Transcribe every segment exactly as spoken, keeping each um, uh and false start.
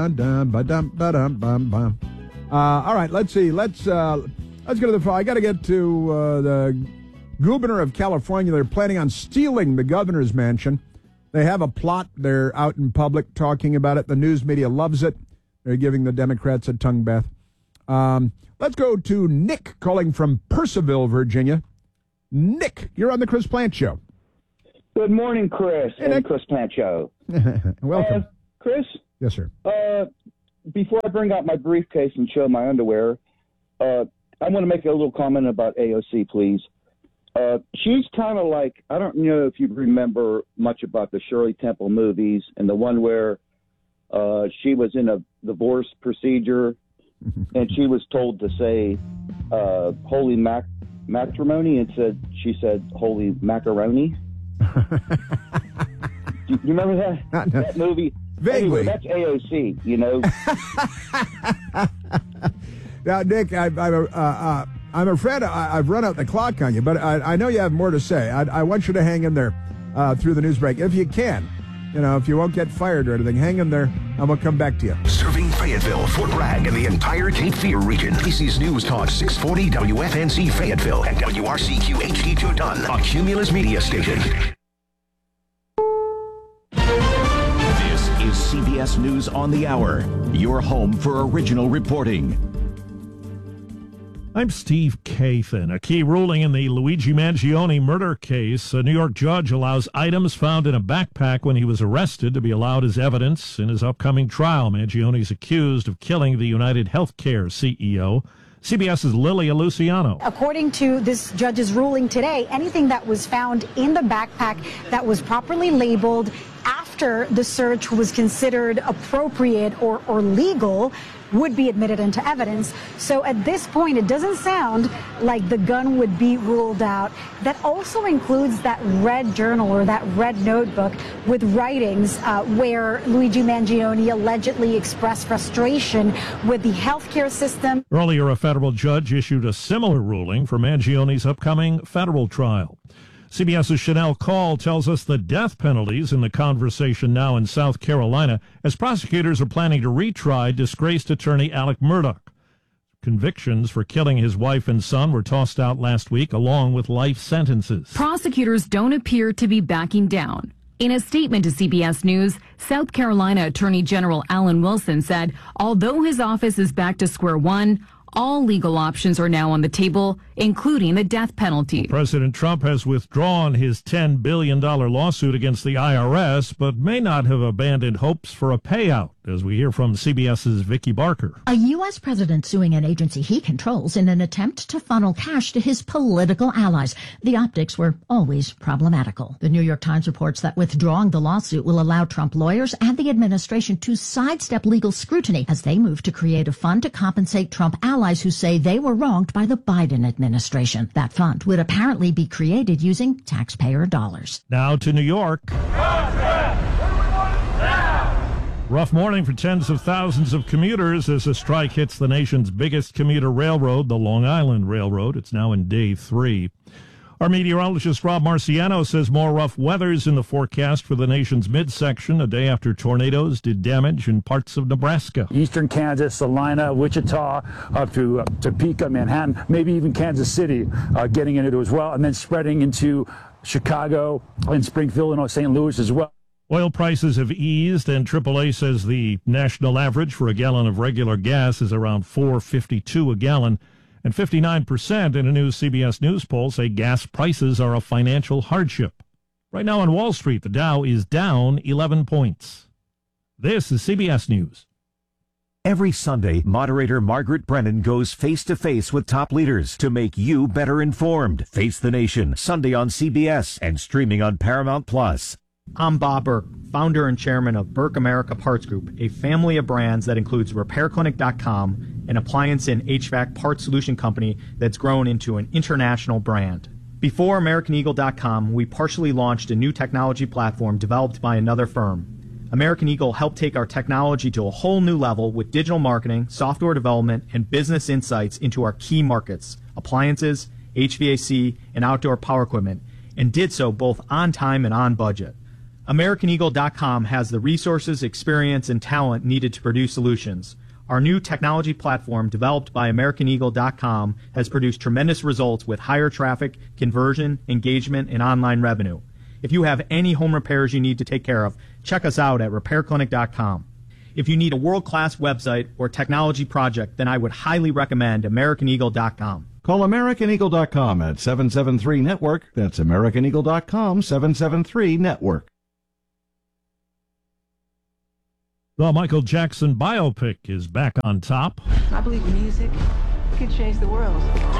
Uh, all right, let's see. Let's uh, let's go to the. I got to get to uh, the governor of California. They're planning on stealing the governor's mansion. They have a plot. They're out in public talking about it. The news media loves it. They're giving the Democrats a tongue bath. Um, let's go to Nick calling from Purcellville, Virginia. Nick, you're on the Chris Plant Show. Good morning, Chris, Hey, and Nick. Chris Plant Show. Welcome. Uh, Chris, Yes, sir. uh, before I bring out my briefcase and show my underwear, uh, I want to make a little comment about A O C, please. Uh, she's kind of like, I don't know if you remember much about the Shirley Temple movies and the one where uh, she was in a divorce procedure and she was told to say uh, holy mac- matrimony and said she said holy macaroni. Do you remember that, Not- no. that movie? Vaguely. Anyway, that's A O C, you know. Now, Nick, I, I, uh, uh, I'm afraid I, I've run out the clock on you, but I, I know you have more to say. I, I want you to hang in there uh, through the news break, if you can. You know, if you won't get fired or anything, hang in there, and we'll come back to you. Serving Fayetteville, Fort Bragg, and the entire Cape Fear region. A C's News Talk six forty W F N C Fayetteville and W R C Q H D two Dunn, a Cumulus media station. This is C B S News on the Hour, your home for original reporting. I'm Steve Kathan. A key ruling in the Luigi Mangione murder case. A New York judge allows items found in a backpack when he was arrested to be allowed as evidence in his upcoming trial. Mangione is accused of killing the United Healthcare C E O. CBS's Lilia Luciano. According to this judge's ruling today, anything that was found in the backpack that was properly labeled after the search was considered appropriate or, or legal would be admitted into evidence. So at this point, it doesn't sound like the gun would be ruled out. That also includes that red journal or that red notebook with writings uh, where Luigi Mangione allegedly expressed frustration with the healthcare system. Earlier, a federal judge issued a similar ruling for Mangione's upcoming federal trial. CBS's Chanel Call tells us the death penalties in the conversation now in South Carolina as prosecutors are planning to retry disgraced attorney Alec Murdaugh. Convictions for killing his wife and son were tossed out last week, along with life sentences. Prosecutors don't appear to be backing down. In a statement to C B S News, South Carolina Attorney General Alan Wilson said, although his office is back to square one, all legal options are now on the table, including the death penalty. President Trump has withdrawn his ten billion dollars lawsuit against the I R S, but may not have abandoned hopes for a payout, as we hear from CBS's Vicki Barker. A U S president suing an agency he controls in an attempt to funnel cash to his political allies. The optics were always problematical. The New York Times reports that withdrawing the lawsuit will allow Trump lawyers and the administration to sidestep legal scrutiny as they move to create a fund to compensate Trump allies who say they were wronged by the Biden administration. That fund would apparently be created using taxpayer dollars. Now to New York. Rough morning for tens of thousands of commuters as a strike hits the nation's biggest commuter railroad, the Long Island Railroad. It's now in day three. Our meteorologist Rob Marciano says more rough weather's in the forecast for the nation's midsection a day after tornadoes did damage in parts of Nebraska. Eastern Kansas, Salina, Wichita, up to uh, Topeka, Manhattan, maybe even Kansas City uh, getting into it as well, and then spreading into Chicago and Springfield and Saint Louis as well. Oil prices have eased, and triple A says the national average for a gallon of regular gas is around four fifty-two a gallon. And fifty-nine percent in a new C B S News poll say gas prices are a financial hardship. Right now on Wall Street, the Dow is down eleven points. This is C B S News. Every Sunday, moderator Margaret Brennan goes face-to-face with top leaders to make you better informed. Face the Nation, Sunday on C B S and streaming on Paramount Plus. I'm Bob Burke, founder and chairman of Burke America Parts Group, a family of brands that includes repair clinic dot com, an appliance and H V A C parts solution company that's grown into an international brand. Before American Eagle dot com, we partially launched a new technology platform developed by another firm. American Eagle helped take our technology to a whole new level with digital marketing, software development, and business insights into our key markets, appliances, H V A C, and outdoor power equipment, and did so both on time and on budget. American Eagle dot com has the resources, experience, and talent needed to produce solutions. Our new technology platform, developed by American Eagle dot com, has produced tremendous results with higher traffic, conversion, engagement, and online revenue. If you have any home repairs you need to take care of, check us out at repair clinic dot com. If you need a world-class website or technology project, then I would highly recommend American Eagle dot com. Call American Eagle dot com at seven seven three network. That's American Eagle dot com, seven seven three network. The Michael Jackson biopic is back on top. I believe music could change the world.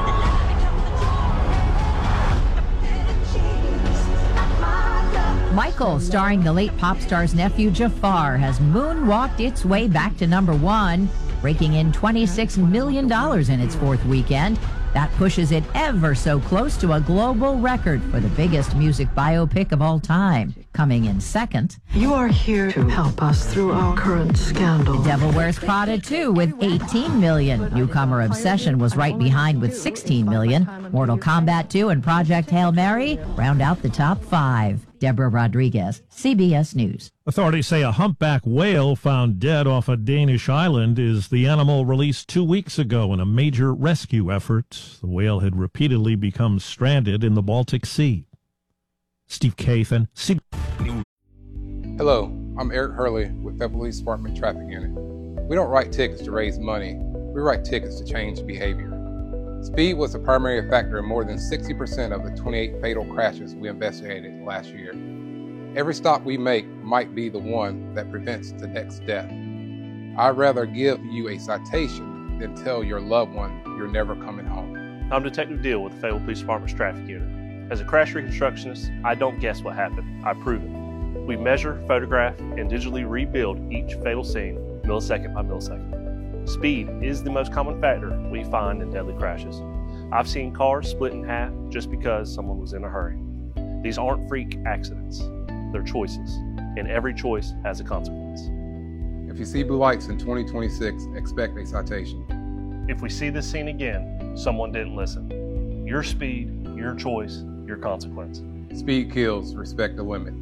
Michael, starring the late pop star's nephew Jafar, has moonwalked its way back to number one, raking in twenty-six million dollars in its fourth weekend. That pushes it ever so close to a global record for the biggest music biopic of all time. Coming in second, You are here to help us through our current scandal. Devil Wears Prada two with eighteen million dollars. Newcomer Obsession was right behind with sixteen million dollars. Mortal Kombat two and Project Hail Mary round out the top five. Deborah Rodriguez, C B S News. Authorities say a humpback whale found dead off a Danish island is the animal released two weeks ago in a major rescue effort. The whale had repeatedly become stranded in the Baltic Sea. Steve Kathan, C B S News. Hello, I'm Eric Hurley with the Police Department Traffic Unit. We don't write tickets to raise money. We write tickets to change behavior. Speed was the primary factor in more than sixty percent of the twenty-eight fatal crashes we investigated last year. Every stop we make might be the one that prevents the next death. I'd rather give you a citation than tell your loved one you're never coming home. I'm Detective Deal with the Fayetteville Police Department's Traffic Unit. As a crash reconstructionist, I don't guess what happened, I prove it. We measure, photograph, and digitally rebuild each fatal scene millisecond by millisecond. Speed is the most common factor we find in deadly crashes. I've seen cars split in half just because someone was in a hurry. These aren't freak accidents, they're choices, and every choice has a consequence. If you see blue lights in twenty twenty-six, expect a citation. If we see this scene again, someone didn't listen. Your speed, your choice, your consequence. Speed kills, respect the limit.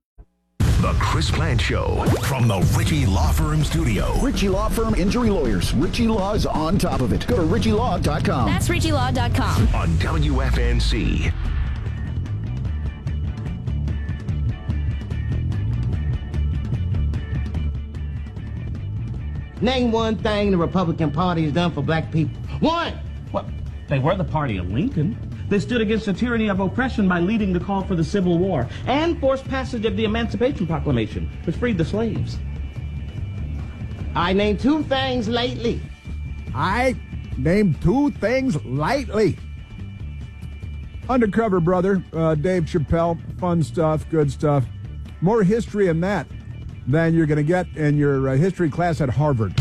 The Chris Plant Show from the Ritchie Law Firm Studio. Ritchie Law Firm Injury Lawyers. Ritchie Law is on top of it. Go to ritchie law dot com. That's ritchie law dot com. On W F N C. Name one thing the Republican Party has done for black people. One! Well, they were the party of Lincoln. They stood against the tyranny of oppression by leading the call for the Civil War and forced passage of the Emancipation Proclamation, which freed the slaves. I named two things lately. I named two things lightly. Undercover Brother, uh, Dave Chappelle, fun stuff, good stuff. More history in that than you're going to get in your uh, history class at Harvard.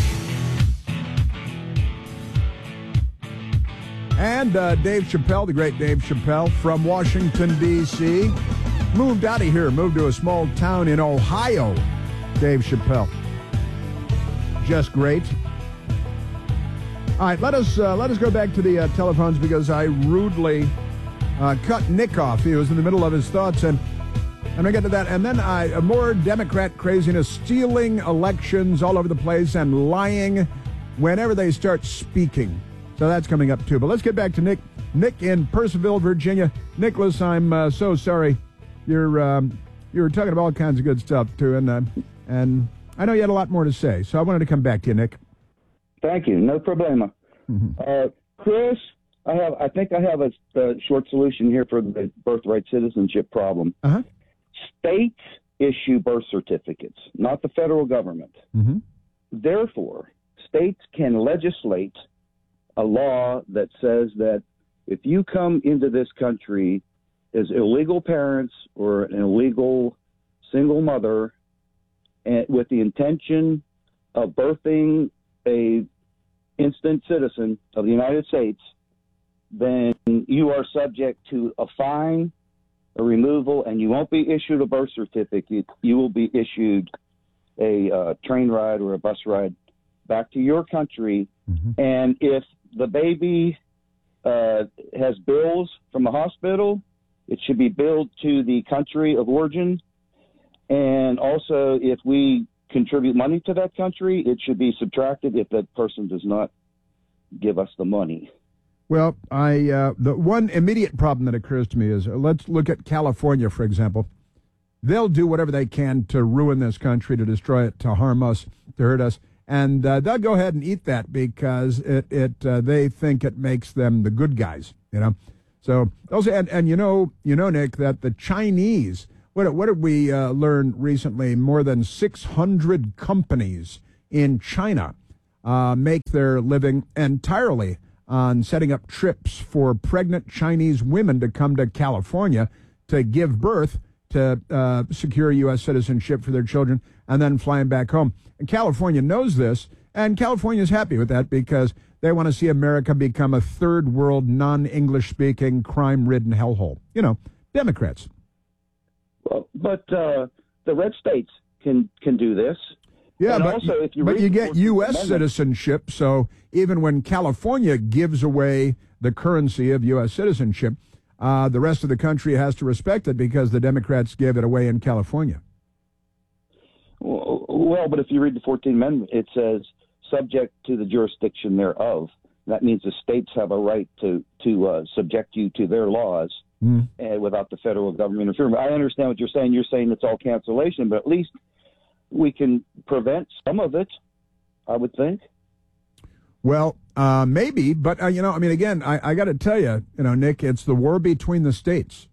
And uh, Dave Chappelle, the great Dave Chappelle from Washington, D C, moved out of here, moved to a small town in Ohio. Dave Chappelle. Just great. All right, let us uh, let us go back to the uh, telephones because I rudely uh, cut Nick off. He was in the middle of his thoughts, and and I get to that. And then I, uh, more Democrat craziness, stealing elections all over the place and lying whenever they start speaking. So that's coming up, too. But let's get back to Nick. Nick in Purcellville, Virginia. Nicholas, I'm uh, so sorry. You're um, you were talking about all kinds of good stuff, too. And, uh, and I know you had a lot more to say. So I wanted to come back to you, Nick. Thank you. No problema. Mm-hmm. Uh, Chris, I have. I think I have a, a short solution here for the birthright citizenship problem. Uh-huh. States issue birth certificates, not the federal government. Mm-hmm. Therefore, states can legislate a law that says that if you come into this country as illegal parents or an illegal single mother and with the intention of birthing a instant citizen of the United States, then you are subject to a fine, a removal, and you won't be issued a birth certificate. You will be issued a uh, train ride or a bus ride back to your country. Mm-hmm. And if the baby uh, has bills from the hospital, it should be billed to the country of origin. And also, if we contribute money to that country, it should be subtracted if that person does not give us the money. Well, I uh, the one immediate problem that occurs to me is, uh, let's look at California, for example. They'll do whatever they can to ruin this country, to destroy it, to harm us, to hurt us. And uh, they'll go ahead and eat that because it, it uh, they think it makes them the good guys, you know. So also, and, and you know, you know, Nick, that the Chinese, what what did we uh, learn recently? More than six hundred companies in China uh, make their living entirely on setting up trips for pregnant Chinese women to come to California to give birth, to uh, secure U S citizenship for their children, and then flying back home. And California knows this, and California is happy with that because they want to see America become a third world, non-English speaking, crime-ridden hellhole. You know, Democrats. Well, but uh, the red states can can do this. Yeah, and but, also, if you, but read you the get U S Amendment, citizenship, so even when California gives away the currency of U S citizenship, uh, the rest of the country has to respect it because the Democrats gave it away in California. Well, but if you read the fourteenth Amendment, it says subject to the jurisdiction thereof. That means the states have a right to to uh, subject you to their laws mm. uh, without the federal government interfering. I understand what you're saying. You're saying it's all cancellation, but at least we can prevent some of it, I would think. Well, uh, maybe, but, uh, you know, I mean, again, I, I got to tell you, you know, Nick, it's the war between the states.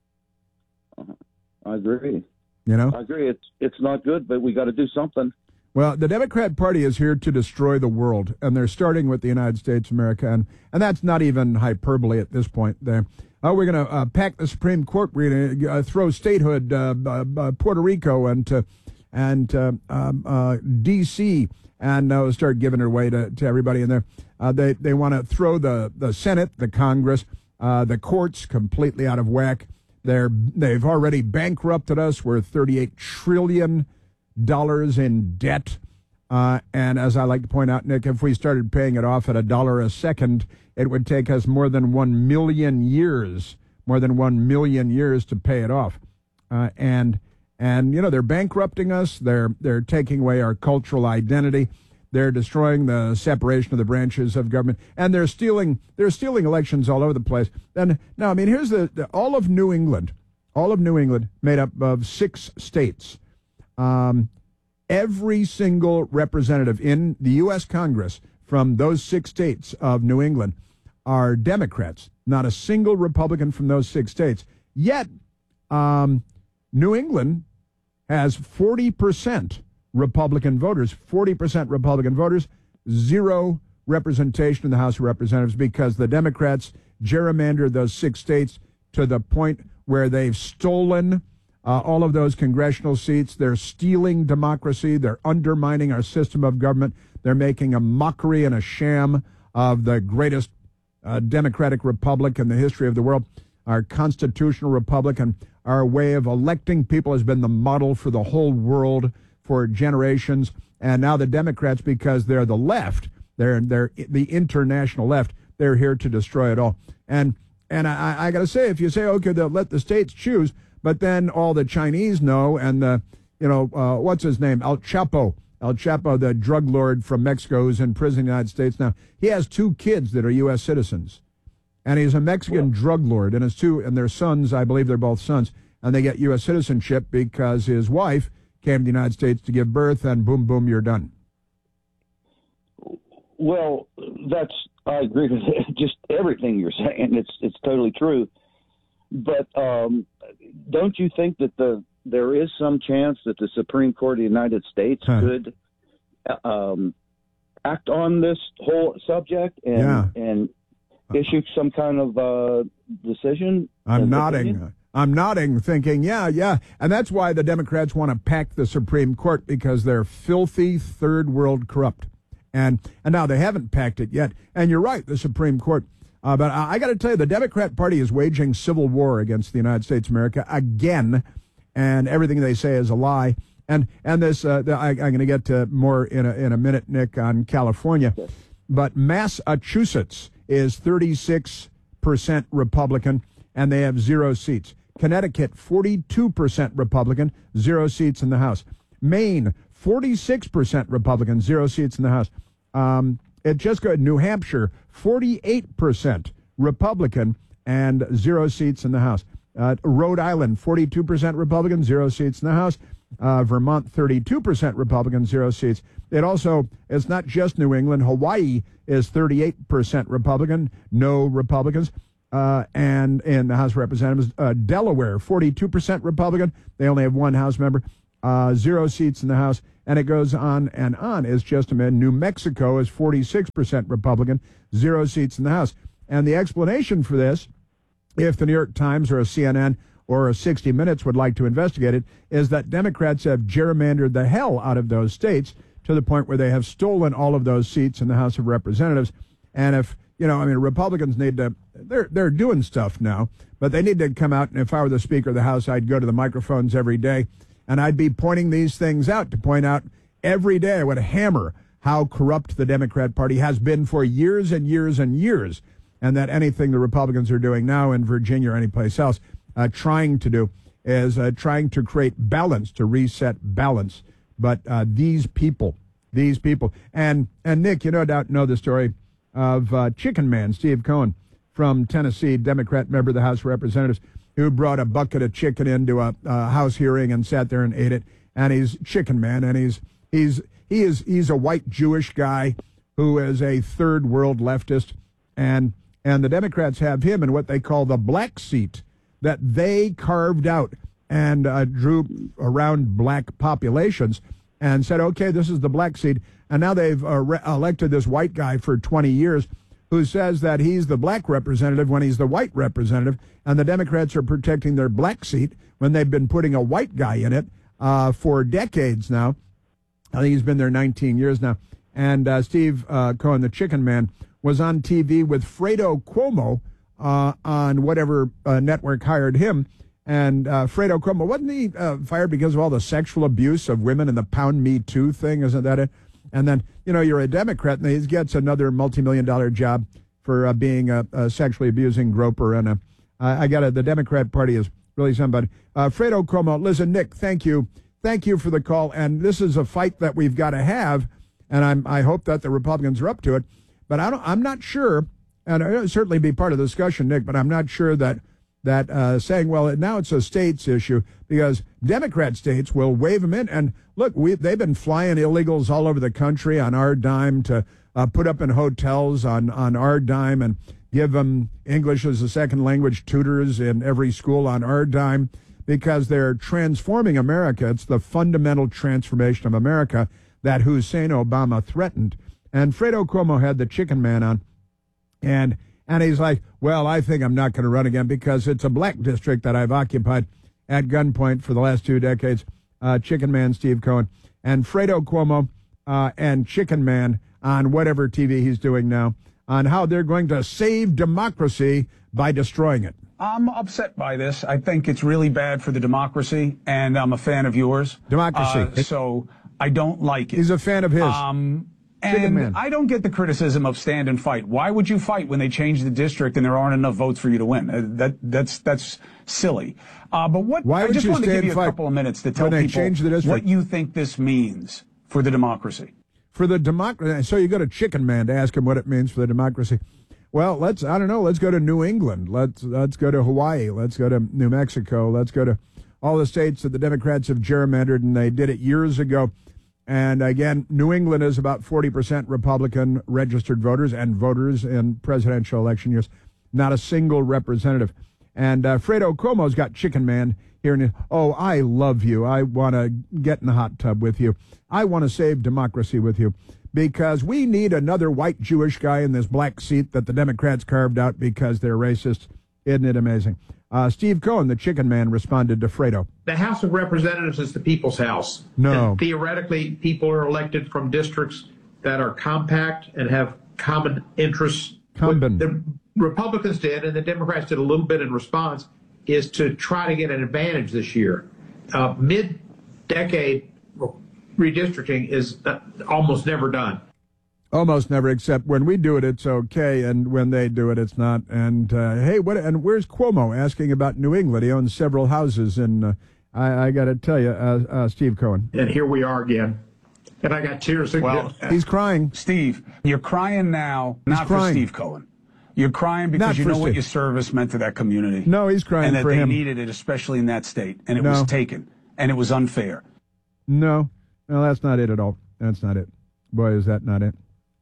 Uh, I agree. You know? I agree. It's, it's not good, but we got to do something. Well, the Democrat Party is here to destroy the world, and they're starting with the United States of America, and, and that's not even hyperbole at this point. There, uh, we're going to uh, pack the Supreme Court. We're going to uh, throw statehood, uh, uh, Puerto Rico, and uh, and uh, um, uh, D C, and uh, start giving it away to, to everybody in there. Uh, they they want to throw the, the Senate, the Congress, uh, the courts completely out of whack. They're they've already bankrupted us. We're thirty-eight trillion dollars in debt. Uh, and as I like to point out, Nick, if we started paying it off at a dollar a second, it would take us more than one million years, more than one million years to pay it off. Uh, and, and, you know, they're bankrupting us. They're, they're taking away our cultural identity. They're destroying the separation of the branches of government, and they're stealing, they're stealing elections all over the place. And now, I mean, here's the, the all of New England, all of New England made up of six states. Um, every single representative in the U S Congress from those six states of New England are Democrats. Not a single Republican from those six states. Yet, um, New England has forty percent Republican voters, forty percent Republican voters, zero representation in the House of Representatives because the Democrats gerrymandered those six states to the point where they've stolen Uh, all of those congressional seats. They're stealing democracy. They're undermining our system of government. They're making a mockery and a sham of the greatest uh, democratic republic in the history of the world. Our constitutional republic and our way of electing people has been the model for the whole world for generations. And now the Democrats, because they're the left, they're they're the international left, they're here to destroy it all. And and I, I got to say, if you say, okay, they'll let the states choose, but then all the Chinese know, and the, you know, uh, what's his name? El Chapo. El Chapo, the drug lord from Mexico who's in prison in the United States now. He has two kids that are U S citizens. And he's a Mexican well, drug lord. And his two, and their sons, I believe they're both sons, and they get U S citizenship because his wife came to the United States to give birth, and boom, boom, you're done. Well, that's, I agree with it. Just everything you're saying. It's, it's totally true. But um, don't you think that the there is some chance that the Supreme Court of the United States huh. could um, act on this whole subject and yeah. and issue some kind of uh, decision? I'm nodding. Opinion? I'm nodding, thinking, yeah, yeah. And that's why the Democrats want to pack the Supreme Court, because they're filthy, third world corrupt. And and now they haven't packed it yet. And you're right, the Supreme Court. Uh, but I, I got to tell you, the Democrat Party is waging civil war against the United States of America again, and everything they say is a lie. And and this, uh, the, I, I'm going to get to more in a, in a minute, Nick, on California. But Massachusetts is thirty-six percent Republican, and they have zero seats. Connecticut, forty-two percent Republican, zero seats in the House. Maine, forty-six percent Republican, zero seats in the House. Um, it just got New Hampshire, forty-eight percent Republican and zero seats in the House. Uh, Rhode Island, forty-two percent Republican, zero seats in the House. Uh, Vermont, thirty-two percent Republican, zero seats. It also, it's not just New England. Hawaii is thirty-eight percent Republican, no Republicans. Uh, and in the House of Representatives, uh, Delaware, forty-two percent Republican. They only have one House member, uh, zero seats in the House. And it goes on and on. It's just a minute. New Mexico is forty-six percent Republican, zero seats in the House. And the explanation for this, if the New York Times or a C N N or a sixty minutes would like to investigate it, is that Democrats have gerrymandered the hell out of those states to the point where they have stolen all of those seats in the House of Representatives. And if, you know, I mean, Republicans need to, they're, they're doing stuff now, but they need to come out, and if I were the Speaker of the House, I'd go to the microphones every day, and I'd be pointing these things out, to point out every day I would hammer how corrupt the Democrat Party has been for years and years and years, and that anything the Republicans are doing now in Virginia or anyplace else, uh, trying to do, is uh, trying to create balance, to reset balance. But uh, these people, these people, and and Nick, you no doubt know the story of uh, Chicken Man, Steve Cohen from Tennessee, Democrat member of the House of Representatives, who brought a bucket of chicken into a, a House hearing and sat there and ate it. And he's Chicken Man, and he's he's he is he's a white Jewish guy who is a third world leftist, and and the Democrats have him in what they call the black seat that they carved out and uh, drew around black populations and said, okay, this is the black seat. And now they've uh, re- elected this white guy for twenty years who says that he's the black representative when he's the white representative. And the Democrats are protecting their black seat when they've been putting a white guy in it uh, for decades now. I think he's been there nineteen years now. And uh, Steve uh, Cohen, the Chicken Man, was on T V with Fredo Cuomo uh, on whatever uh, network hired him. And uh, Fredo Cuomo, wasn't he uh, fired because of all the sexual abuse of women and the Pound Me Too thing? Isn't that it? And then, you know, you're a Democrat, and he gets another multi-million dollar job for uh, being a, a sexually abusing groper. And a, I got it. The Democrat Party is really somebody. Uh, Fredo Cuomo, listen, Nick, thank you. Thank you for the call. And this is a fight that we've got to have. And I'm, I hope that the Republicans are up to it. But I don't, I'm not sure, and it'll certainly be part of the discussion, Nick, but I'm not sure that that uh, saying, well, now it's a states issue, because Democrat states will wave them in. And look, we they've been flying illegals all over the country on our dime to uh, put up in hotels on, on our dime and give them English as a second language tutors in every school on our dime, because they're transforming America. It's the fundamental transformation of America that Hussein Obama threatened. And Fredo Cuomo had the Chicken Man on, and and he's like, well, I think I'm not going to run again because it's a black district that I've occupied at gunpoint for the last two decades. Uh, Chicken Man Steve Cohen and Fredo Cuomo uh, and Chicken Man on whatever T V he's doing now on how they're going to save democracy by destroying it. I'm upset by this. I think it's really bad for the democracy, and I'm a fan of yours. Democracy. Uh, so I don't like it. He's a fan of his. Um, And I don't get the criticism of stand and fight. Why would you fight when they change the district and there aren't enough votes for you to win? Uh, that that's that's silly. Uh, but what Why I would just you want to give stand you a fight couple of minutes to tell when they people change the district? What you think this means for the democracy. For the democracy. So you go to Chicken Man to ask him what it means for the democracy. Well, let's I don't know. Let's go to New England. Let's let's go to Hawaii. Let's go to New Mexico. Let's go to all the states that the Democrats have gerrymandered, and they did it years ago. And again, New England is about forty percent Republican registered voters and voters in presidential election years. Not a single representative. And uh, Fredo Cuomo's got Chicken Man here. And, oh, I love you. I want to get in the hot tub with you. I want to save democracy with you. Because we need another white Jewish guy in this black seat that the Democrats carved out because they're racist. Isn't it amazing? Uh, Steve Cohen, the Chicken Man, responded to Fredo. The House of Representatives is the people's house. No. And theoretically, people are elected from districts that are compact and have common interests. Common. What the Republicans did, and the Democrats did a little bit in response, is to try to get an advantage this year. Uh, mid-decade redistricting is uh, almost never done. Almost never, except when we do it, it's okay, and when they do it, it's not. And uh, hey, what? And where's Cuomo asking about New England? He owns several houses, and uh, I, I got to tell you, uh, uh, Steve Cohen. And here we are again. And I got tears. Well, he's crying. Steve, you're crying now, He's not crying. for Steve Cohen. You're crying because Not you for know what Steve. your service meant to that community. No, he's crying and that for they him. needed it, especially in that state, and it No. was taken, and it was unfair. No, no, that's not it at all. That's not it. Boy, is that not it.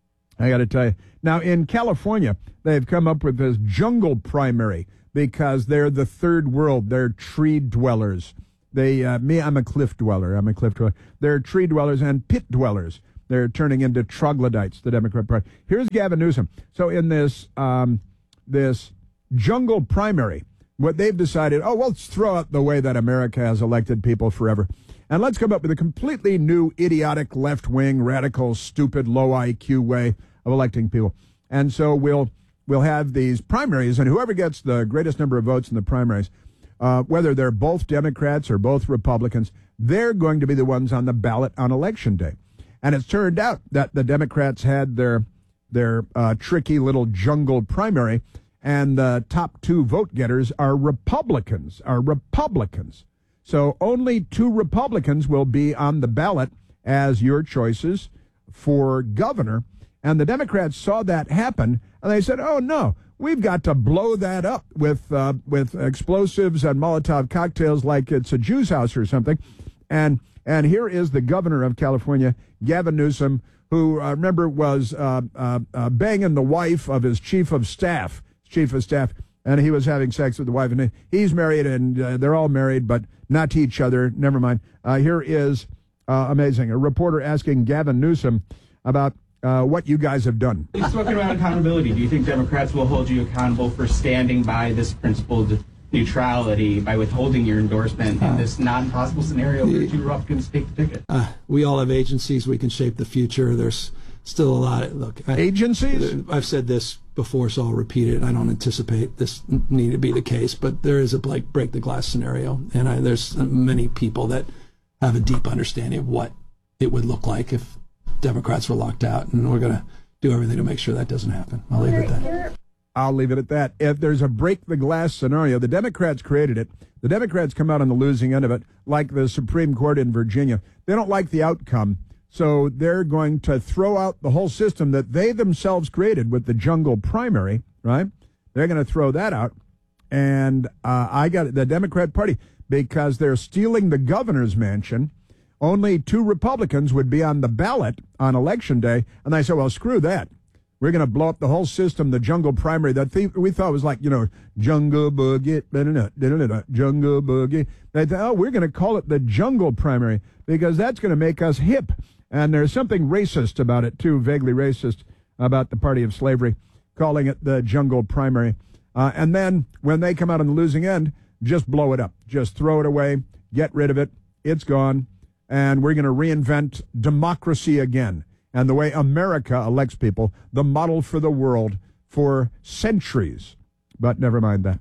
I got to tell you. Now, in California, they've come up with this jungle primary because they're the third world. They're tree dwellers. They, uh, me, I'm a cliff dweller. I'm a cliff dweller. They're tree dwellers and pit dwellers. They're turning into troglodytes, the Democrat Party. Here's Gavin Newsom. So in this um, this jungle primary, what they've decided, oh, well, let's throw out the way that America has elected people forever. And let's come up with a completely new, idiotic, left-wing, radical, stupid, low I Q way of electing people. And so we'll we'll have these primaries, and whoever gets the greatest number of votes in the primaries, uh, whether they're both Democrats or both Republicans, they're going to be the ones on the ballot on Election Day. And it's turned out that the Democrats had their their uh, tricky little jungle primary, and the top two vote getters are Republicans, are Republicans. So only two Republicans will be on the ballot as your choices for governor. And the Democrats saw that happen, and they said, oh, no, we've got to blow that up with uh, with explosives and Molotov cocktails like it's a Jew's house or something. And and here is the governor of California, Gavin Newsom, who, uh, remember, was uh, uh, uh, banging the wife of his chief of staff, chief of staff, and he was having sex with the wife. And he's married, and uh, they're all married, but not to each other. Never mind. Uh, here is, uh, amazing, a reporter asking Gavin Newsom about uh, what you guys have done. You've spoken about accountability. Do you think Democrats will hold you accountable for standing by this principled neutrality by withholding your endorsement in this non-possible scenario where two Republicans take the ticket? Uh, we all have agencies. We can shape the future. There's still a lot of, look. I, agencies? I've said this before, so I'll repeat it. I don't anticipate this need to be the case, but there is a like break the glass scenario, and I, there's many people that have a deep understanding of what it would look like if Democrats were locked out, and we're going to do everything to make sure that doesn't happen. I'll leave it at that. I'll leave it at that. If there's a break the glass scenario, the Democrats created it. The Democrats come out on the losing end of it, like the Supreme Court in Virginia. They don't like the outcome, so they're going to throw out the whole system that they themselves created with the jungle primary, right? They're going to throw that out. And uh, I got the Democrat Party, because they're stealing the governor's mansion. Only two Republicans would be on the ballot on Election Day. And they said, well, screw that. We're going to blow up the whole system, the jungle primary that th- we thought was like, you know, jungle boogie, da-da-da, da-da-da, jungle boogie. They thought, oh, we're going to call it the jungle primary because that's going to make us hip. And there's something racist about it, too, vaguely racist about the party of slavery, calling it the jungle primary. Uh, and then when they come out on the losing end, just blow it up. Just throw it away. Get rid of it. It's gone. And we're going to reinvent democracy again. And the way America elects people, the model for the world for centuries. But never mind that.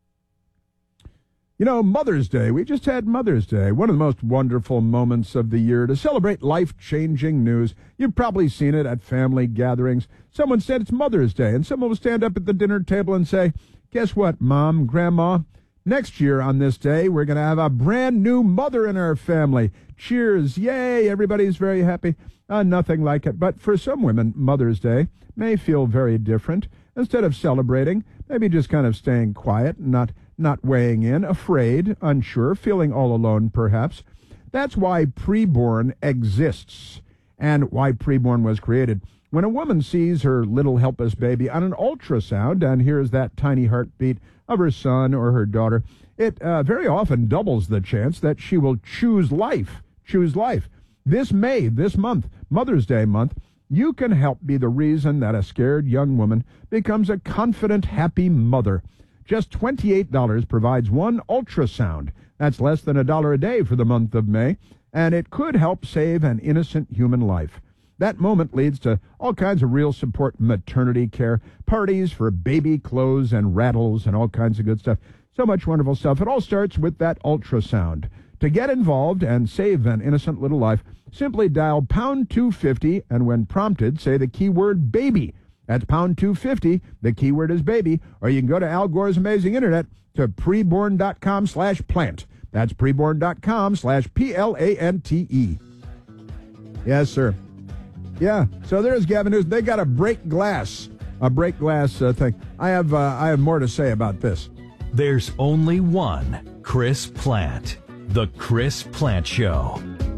You know, Mother's Day, we just had Mother's Day, one of the most wonderful moments of the year to celebrate life-changing news. You've probably seen it at family gatherings. Someone said it's Mother's Day, and someone will stand up at the dinner table and say, guess what, Mom, Grandma? Next year on this day, we're going to have a brand new mother in our family. Cheers, yay, everybody's very happy. Uh, nothing like it. But for some women, Mother's Day may feel very different. Instead of celebrating, maybe just kind of staying quiet, not not weighing in, afraid, unsure, feeling all alone, perhaps. That's why preborn exists and why preborn was created. When a woman sees her little helpless baby on an ultrasound and hears that tiny heartbeat of her son or her daughter, it uh, very often doubles the chance that she will choose life, choose life. This May, this month, Mother's Day month, you can help be the reason that a scared young woman becomes a confident, happy mother. Just twenty-eight dollars provides one ultrasound. That's less than a dollar a day for the month of May, and it could help save an innocent human life. That moment leads to all kinds of real support maternity care, parties for baby clothes and rattles and all kinds of good stuff. So much wonderful stuff. It all starts with that ultrasound. To get involved and save an innocent little life, simply dial pound two fifty, and when prompted, say the keyword baby. That's pound two fifty, the keyword is baby, or you can go to Al Gore's amazing internet to preborn.com slash plant. That's preborn.com slash P L A N T E. Yes, sir. Yeah, so there's Gavin Newsom. They got a break glass, a break glass uh, thing. I have, uh, I have more to say about this. There's only one Chris Plant. The Chris Plant Show.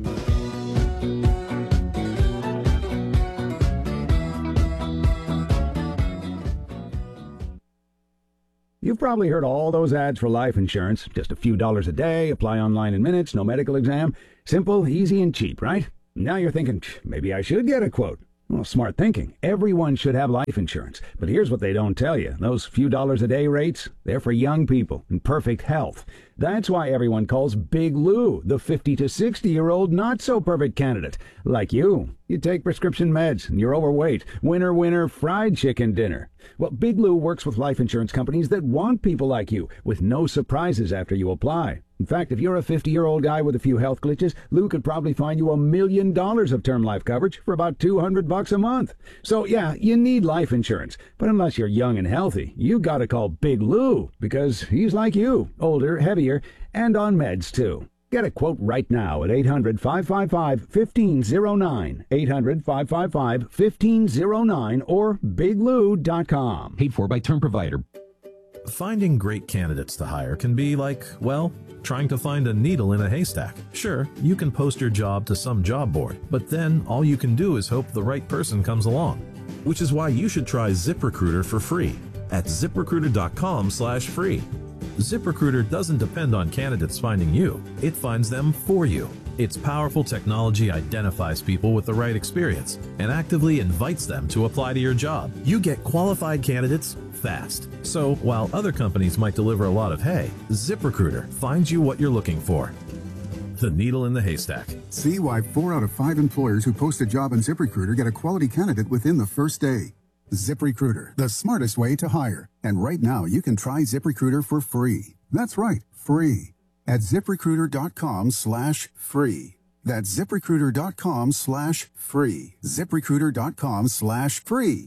You've probably heard all those ads for life insurance. Just a few dollars a day, apply online in minutes, no medical exam. Simple, easy, and cheap, right? Now you're thinking, maybe I should get a quote. Well, smart thinking. Everyone should have life insurance. But here's what they don't tell you. Those few dollars a day rates, they're for young people in perfect health. That's why everyone calls Big Lou the fifty to sixty-year-old not-so-perfect candidate. Like you. You take prescription meds, and you're overweight. Winner, winner, fried chicken dinner. Well, Big Lou works with life insurance companies that want people like you, with no surprises after you apply. In fact, if you're a fifty-year-old guy with a few health glitches, Lou could probably find you a million dollars of term life coverage for about two hundred bucks a month. So, yeah, you need life insurance. But unless you're young and healthy, you gotta call Big Lou, because he's like you, older, heavier, and on meds, too. Get a quote right now at eight hundred, five five five, one five zero nine, eight hundred, five five five, one five zero nine, or big lou dot com. Paid for by Term Provider. Finding great candidates to hire can be like, well, trying to find a needle in a haystack. Sure, you can post your job to some job board, but then all you can do is hope the right person comes along. Which is why you should try ZipRecruiter for free at ziprecruiter.com slash free. ZipRecruiter doesn't depend on candidates finding you. It finds them for you. Its powerful technology identifies people with the right experience and actively invites them to apply to your job. You get qualified candidates fast. So while other companies might deliver a lot of hay, ZipRecruiter finds you what you're looking for. The needle in the haystack. See why four out of five employers who post a job on ZipRecruiter get a quality candidate within the first day. ZipRecruiter, the smartest way to hire. And right now, you can try ZipRecruiter for free. That's right, free. At ZipRecruiter.com slash free. That's ZipRecruiter.com slash free. ZipRecruiter.com slash free.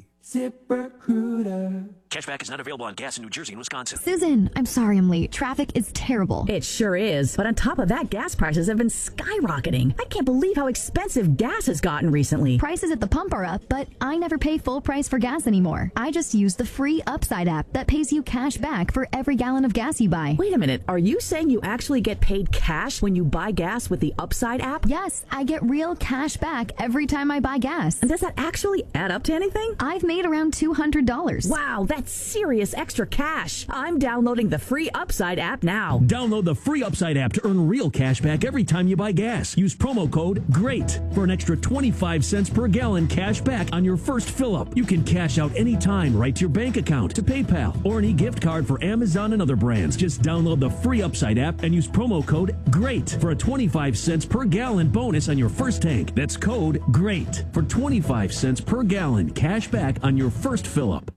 ZipRecruiter. Cashback is not available on gas in New Jersey and Wisconsin. Susan, I'm sorry I'm late. Traffic is terrible. It sure is. But on top of that, gas prices have been skyrocketing. I can't believe how expensive gas has gotten recently. Prices at the pump are up, but I never pay full price for gas anymore. I just use the free Upside app that pays you cash back for every gallon of gas you buy. Wait a minute. Are you saying you actually get paid cash when you buy gas with the Upside app? Yes, I get real cash back every time I buy gas. And does that actually add up to anything? I've made around two hundred dollars. Wow, that's serious extra cash. I'm downloading the free Upside app now. Download the free Upside app to earn real cash back every time you buy gas. Use promo code GREAT for an extra twenty-five cents per gallon cash back on your first fill-up. You can cash out anytime right to your bank account, to PayPal, or an e-gift card for Amazon and other brands. Just download the free Upside app and use promo code GREAT for a twenty-five cents per gallon bonus on your first tank. That's code GREAT for twenty-five cents per gallon cash back on your first fill-up.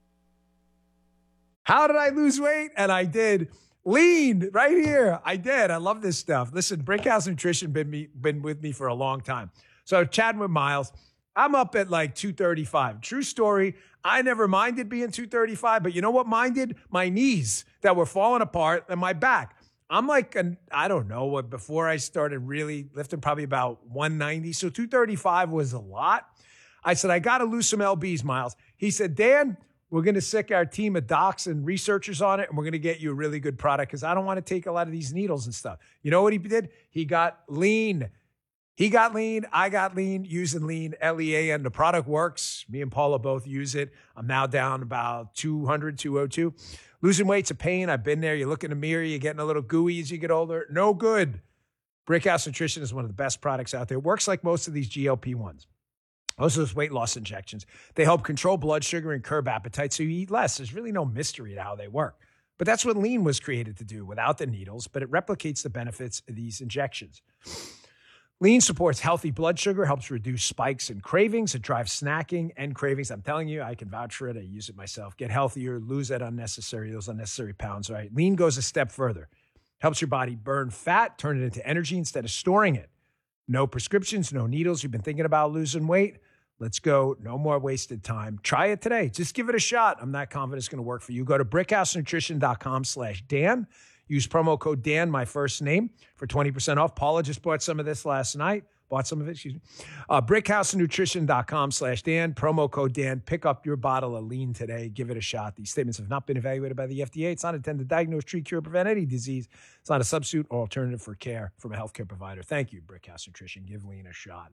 How did I lose weight? And I did. Lean right here. I did. I love this stuff. Listen, Brickhouse Nutrition been me been with me for a long time. So chatting with Miles, I'm up at like two thirty-five. True story. I never minded being two thirty-five, but you know what minded? My knees that were falling apart and my back. I'm like, an, I don't know what, before I started really lifting, probably about one ninety. So two thirty-five was a lot. I said, I got to lose some L Bs, Miles. He said, Dan, we're going to sick our team of docs and researchers on it, and we're going to get you a really good product because I don't want to take a lot of these needles and stuff. You know what he did? He got lean. He got lean. I got lean using lean, L E A N. The product works. Me and Paula both use it. I'm now down about two hundred, two oh two. Losing weight's a pain. I've been there. You look in the mirror. You're getting a little gooey as you get older. No good. Brickhouse Nutrition is one of the best products out there. It works like most of these G L P ones. Most of those weight loss injections, they help control blood sugar and curb appetite so you eat less. There's really no mystery to how they work. But that's what lean was created to do without the needles, but it replicates the benefits of these injections. Lean supports healthy blood sugar, helps reduce spikes and cravings. It drives snacking and cravings. I'm telling you, I can vouch for it. I use it myself. Get healthier, lose that unnecessary, those unnecessary pounds, right? Lean goes a step further. Helps your body burn fat, turn it into energy instead of storing it. No prescriptions, no needles. You've been thinking about losing weight? Let's go. No more wasted time. Try it today. Just give it a shot. I'm not confident it's going to work for you. Go to brickhousenutrition.com slash Dan. Use promo code Dan, my first name, for twenty percent off. Paula just bought some of this last night. Bought some of it, excuse me. Uh, brickhousenutrition.com slash Dan. Promo code Dan. Pick up your bottle of lean today. Give it a shot. These statements have not been evaluated by the F D A. It's not intended to diagnose, treat, cure, or prevent any disease. It's not a substitute or alternative for care from a healthcare provider. Thank you, Brickhouse Nutrition. Give lean a shot.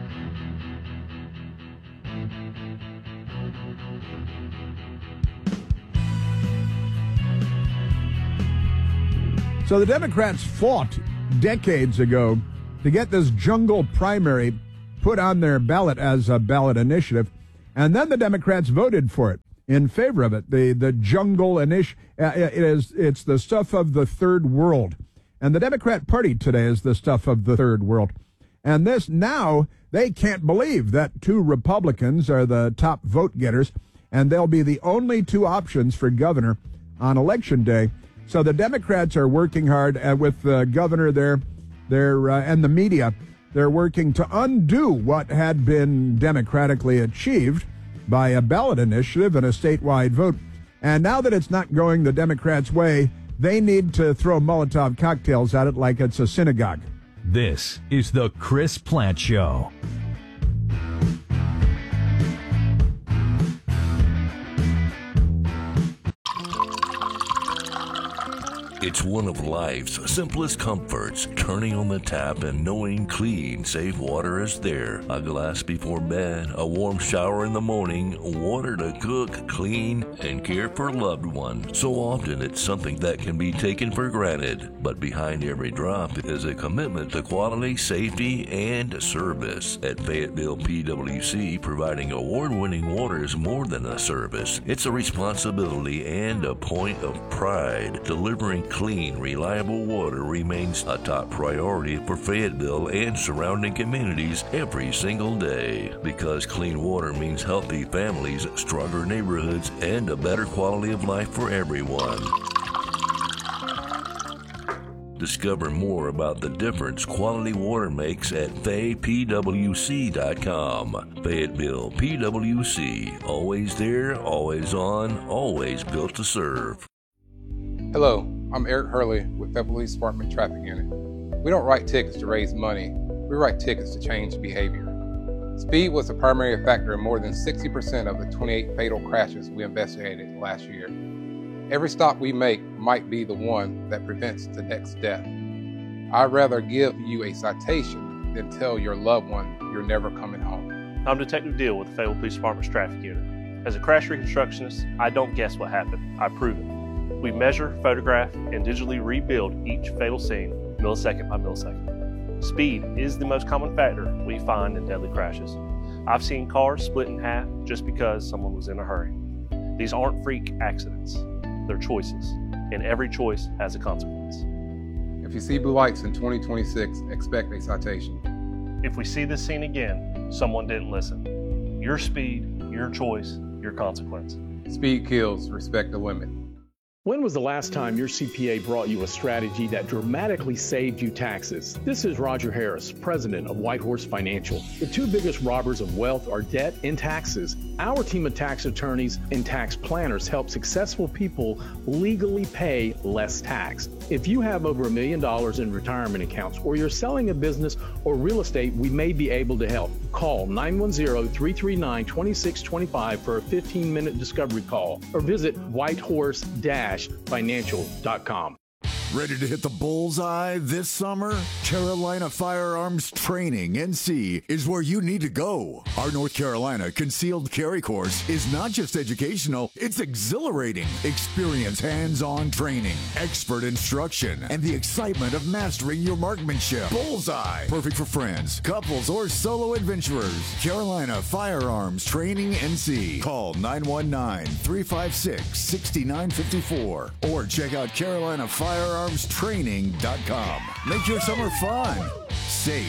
So the Democrats fought decades ago to get this jungle primary put on their ballot as a ballot initiative, and then the Democrats voted for it in favor of it. The the jungle initiative uh, it is it's the stuff of the third world, and the Democrat Party today is the stuff of the third world. And this now they can't believe that two Republicans are the top vote getters, and they'll be the only two options for governor on election day. So the Democrats are working hard uh, with the governor there, they're, uh, and the media. They're working to undo what had been democratically achieved by a ballot initiative and a statewide vote. And now that it's not going the Democrats' way, they need to throw Molotov cocktails at it like it's a synagogue. This is the Chris Plant Show. It's one of life's simplest comforts, turning on the tap and knowing clean, safe water is there. A glass before bed, a warm shower in the morning, water to cook, clean, and care for loved ones. So often it's something that can be taken for granted, but behind every drop is a commitment to quality, safety, and service. At Fayetteville P W C, providing award-winning water is more than a service. It's a responsibility and a point of pride. Delivering clean, reliable water remains a top priority for Fayetteville and surrounding communities every single day. Because clean water means healthy families, stronger neighborhoods, and a better quality of life for everyone. Discover more about the difference quality water makes at fay p w c dot com. Fayetteville P W C. Always there, always on, always built to serve. Hello, I'm Eric Hurley with Fayetteville Police Department Traffic Unit. We don't write tickets to raise money, we write tickets to change behavior. Speed was a primary factor in more than sixty percent of the twenty-eight fatal crashes we investigated last year. Every stop we make might be the one that prevents the next death. I'd rather give you a citation than tell your loved one you're never coming home. I'm Detective Deal with the Fayetteville Police Department's Traffic Unit. As a crash reconstructionist, I don't guess what happened, I prove it. We measure, photograph, and digitally rebuild each fatal scene millisecond by millisecond. Speed is the most common factor we find in deadly crashes. I've seen cars split in half just because someone was in a hurry. These aren't freak accidents, they're choices, and every choice has a consequence. If you see blue lights in twenty twenty-six, expect a citation. If we see this scene again, someone didn't listen. Your speed, your choice, your consequence. Speed kills, respect the limit. When was the last time your C P A brought you a strategy that dramatically saved you taxes? This is Roger Harris, president of Whitehorse Financial. The two biggest robbers of wealth are debt and taxes. Our team of tax attorneys and tax planners help successful people legally pay less tax. If you have over a million dollars in retirement accounts, or you're selling a business or real estate, we may be able to help. Call nine one zero, three three nine, two six two five for a fifteen minute discovery call, or visit whitehorse financial dot com. Ready to hit the bullseye this summer? Carolina Firearms Training, N C, is where you need to go. Our North Carolina Concealed Carry course is not just educational, it's exhilarating. Experience hands-on training, expert instruction, and the excitement of mastering your marksmanship. Bullseye, perfect for friends, couples, or solo adventurers. Carolina Firearms Training, N C. Call nine one nine, three five six, six nine five four or check out Carolina Firearms Training dot com. Make your summer fun, safe,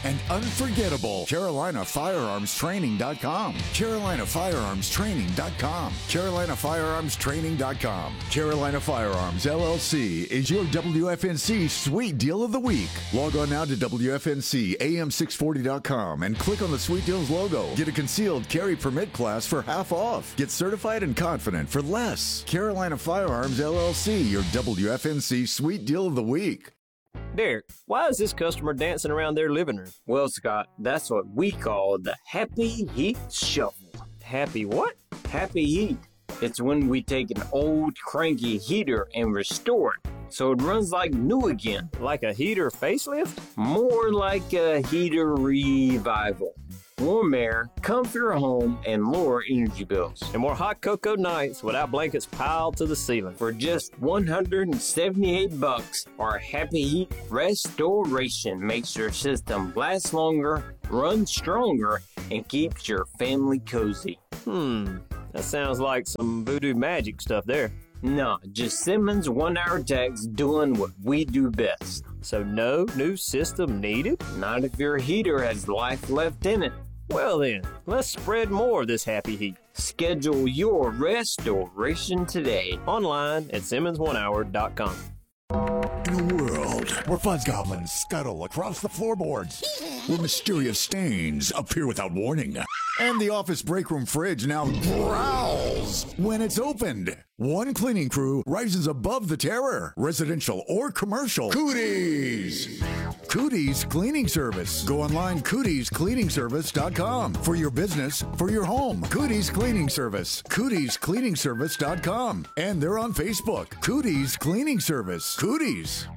and unforgettable. Carolina Firearms Training dot com. Carolina Firearms Training dot com. Carolina Firearms Training dot com. Carolina Firearms, L L C is your W F N C Sweet Deal of the Week. Log on now to W F N C A M six forty dot com and click on the Sweet Deals logo. Get a concealed carry permit class for half off. Get certified and confident for less. Carolina Firearms, L L C, your W F N C Sweet Deal of the Week. Derek, why is this customer dancing around their living room? Well, Scott, that's what we call the Happy Heat Shuffle. Happy what? Happy Heat. It's when we take an old cranky heater and restore it so it runs like new again. Like a heater facelift? More like a heater revival. Warm air, comfier home, and lower energy bills. And more hot cocoa nights without blankets piled to the ceiling. For just one hundred seventy-eight bucks, our Happy Heat Restoration makes your system last longer, run stronger, and keeps your family cozy. Hmm, that sounds like some voodoo magic stuff there. No, just Simmons one-hour techs doing what we do best. So no new system needed? Not if your heater has life left in it. Well then, let's spread more of this happy heat. Schedule your restoration today. Online at Simmons one hour dot com. In a world where fuzz goblins scuttle across the floorboards, where mysterious stains appear without warning, and the office break room fridge now growls when it's opened, one cleaning crew rises above the terror, residential or commercial. Cooties! Cooties Cleaning Service. Go online, cooties cleaning service dot com. For your business, for your home. Cooties Cleaning Service. cooties cleaning service dot com. And they're on Facebook. Cooties Cleaning Service. Cooties.